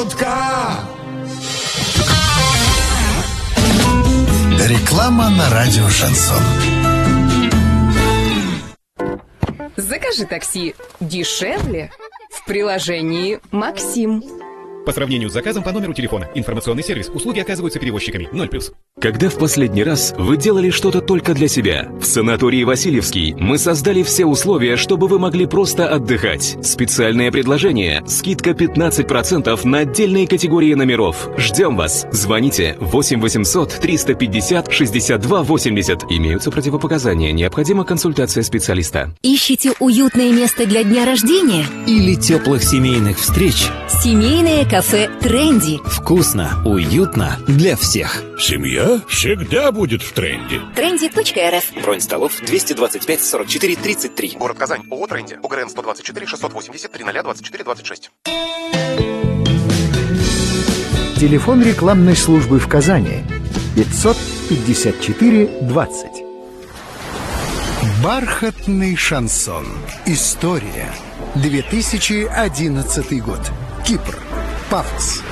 Шутка! Реклама на радио «Шансон». Закажи такси дешевле в приложении «Максим». По сравнению с заказом по номеру телефона. Информационный сервис. Услуги оказываются перевозчиками. 0+. Когда в последний раз вы делали что-то только для себя? В санатории «Васильевский» мы создали все условия, чтобы вы могли просто отдыхать. Специальное предложение. Скидка 15% на отдельные категории номеров. Ждем вас. Звоните 8 800 350 62 80. Имеются противопоказания. Необходима консультация специалиста. Ищите уютное место для дня рождения? Или теплых семейных встреч? Семейное кафе «Тренди». Вкусно, уютно для всех. Семья всегда будет в тренде. Тренди.рф. Бронь столов 225 44 33. Город Казань. ООО «Тренди». ОГРН 124 680 30 24 26. Телефон рекламной службы в Казани 554 20. Бархатный шансон. История. 2011 год. Кипр. Пафос.